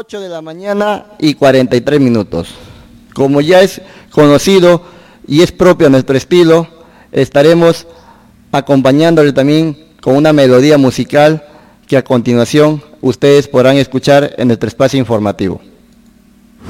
8 de la mañana y 43 minutos. Como ya es conocido y es propio a nuestro estilo, estaremos acompañándole también con una melodía musical que a continuación ustedes podrán escuchar en nuestro espacio informativo.